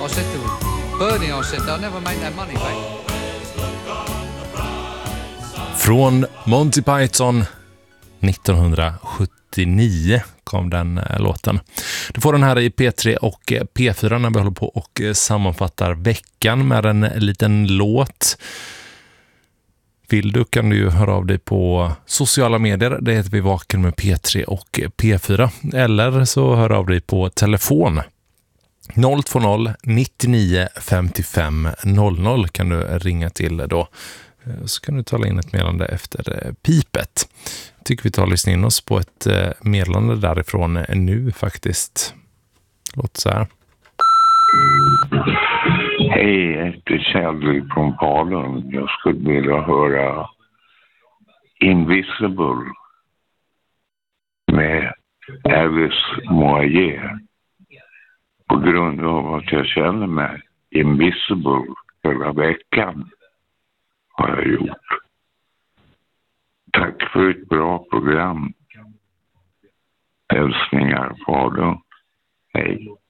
I said to Bernie, I said, they'll never make that money back. Från Monty Python 1979 kom den låten. Du får den här i P3 och P4 när vi håller på och sammanfattar veckan med en liten låt. Vill du kan du ju höra av dig på sociala medier. Det heter vi Vaken med P3 och P4. Eller så hör av dig på telefon. 020 99 55 00 kan du ringa till då. Så kan du tala in ett meddelande efter pipet. Jag tycker vi tar och lyssnar in oss på ett meddelande därifrån nu faktiskt. Låt så här. Hej, jag heter Kjell från Falun. Jag skulle vilja höra Invisible med Alice Moyer. På grund av att jag känner mig invisible hela veckan har jag gjort. Tack för ett bra program. Hälsningar, Falun. Hej.